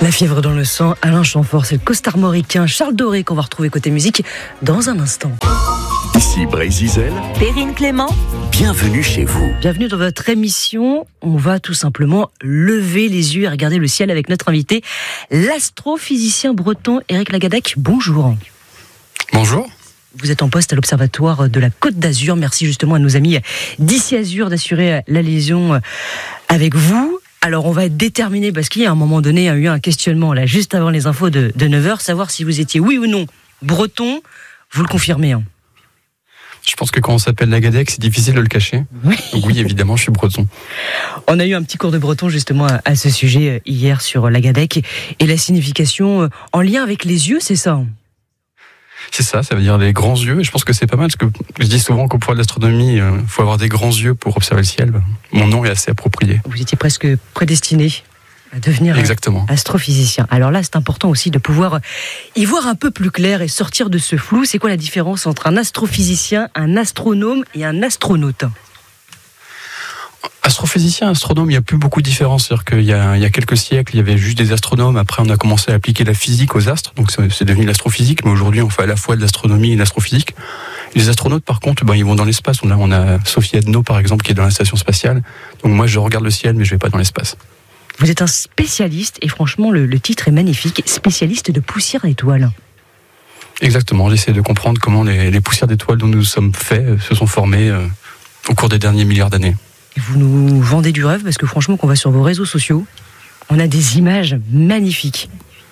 La fièvre dans le sang, Alain Chamfort, c'est le costarmoricain Charles Doré qu'on va retrouver côté musique dans un instant. Ici Brésil, Perrine Clément, bienvenue chez vous. Bienvenue dans votre émission. On va tout simplement lever les yeux et regarder le ciel avec notre invité, l'astrophysicien breton Éric Lagadec. Bonjour. Bonjour. Vous êtes en poste à l'Observatoire de la Côte d'Azur. merci justement à nos amis d'ici Azur d'assurer la liaison avec vous. Alors on va être déterminé parce qu'il y a un moment donné, il y a eu un questionnement là juste avant les infos de 9h, savoir si vous étiez oui ou non breton. Vous le confirmez hein? Je pense que quand on s'appelle Lagadec, c'est difficile de le cacher. Oui. Donc oui, évidemment, je suis breton. On a eu un petit cours de breton justement à ce sujet hier sur Lagadec et la signification en lien avec les yeux, c'est ça? C'est ça veut dire les grands yeux. Et je pense que c'est pas mal parce que je dis souvent qu'au point de l'astronomie, il faut avoir des grands yeux pour observer le ciel. Mon nom est assez approprié. Vous étiez presque prédestiné à devenir Exactement. Astrophysicien. Alors là, c'est important aussi de pouvoir y voir un peu plus clair et sortir de ce flou. C'est quoi la différence entre un astrophysicien, un astronome et un astronaute? Astrophysicien, astronome, il n'y a plus beaucoup de différence. C'est-à-dire qu'il y a quelques siècles, il y avait juste des astronomes. Après, on a commencé à appliquer la physique aux astres. Donc, c'est devenu l'astrophysique. Mais aujourd'hui, on fait à la fois de l'astronomie et de l'astrophysique. Les astronautes, par contre, ils vont dans l'espace. On a Sophie Adno, par exemple, qui est dans la station spatiale. Donc, moi, je regarde le ciel, mais je ne vais pas dans l'espace. Vous êtes un spécialiste, et franchement, le titre est magnifique, spécialiste de poussière d'étoiles. Exactement. J'essaie de comprendre comment les poussières d'étoiles dont nous sommes faits se sont formées au cours des derniers milliards d'années. Et vous nous vendez du rêve parce que franchement, quand on va sur vos réseaux sociaux, on a des images magnifiques.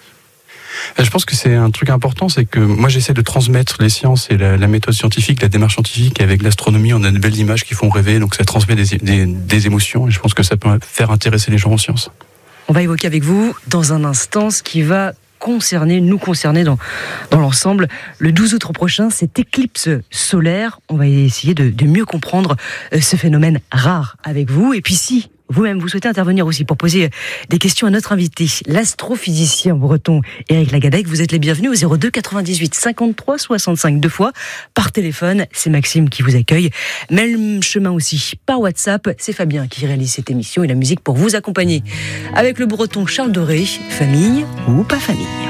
Je pense que c'est un truc important, c'est que moi j'essaie de transmettre les sciences et la méthode scientifique, la démarche scientifique, et avec l'astronomie on a de belles images qui font rêver, donc ça transmet des émotions, et je pense que ça peut faire intéresser les gens aux sciences. On va évoquer avec vous dans un instant ce qui va nous concerner dans l'ensemble. Le 12 août prochain, cette éclipse solaire, on va essayer de mieux comprendre ce phénomène rare avec vous. Et puis si vous-même vous souhaitez intervenir aussi pour poser des questions à notre invité, l'astrophysicien breton Éric Lagadec, vous êtes les bienvenus au 02 98 53 65 deux fois par téléphone. C'est Maxime qui vous accueille. Même chemin aussi par WhatsApp. C'est Fabien qui réalise cette émission et la musique pour vous accompagner. Avec le breton Charles Doré, famille ou pas famille.